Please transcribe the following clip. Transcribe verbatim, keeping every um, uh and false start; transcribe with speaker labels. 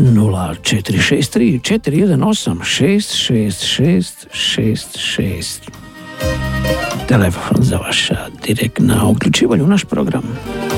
Speaker 1: nula četiri šest tri četiri jedan osam šest šest šest šest šest. Telefon za vaša direktna uključivanja u naš program.